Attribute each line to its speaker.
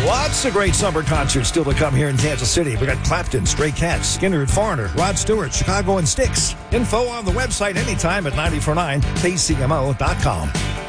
Speaker 1: Lots of great summer concerts still to come here in Kansas City. We got Clapton, Stray Cats, Skinner and Foreigner, Rod Stewart, Chicago and Styx. Info on the website anytime at 949kcmo.com.